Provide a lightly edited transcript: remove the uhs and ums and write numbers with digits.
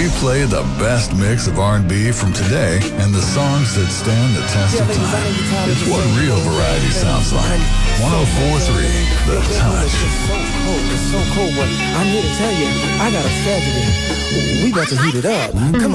We play the best mix of R&B from today and the songs that stand the test of time. It's what real variety sounds like. 104.3 The Touch. It's so cold, but I'm here to tell you, I got a strategy. We got to heat it up. Come on.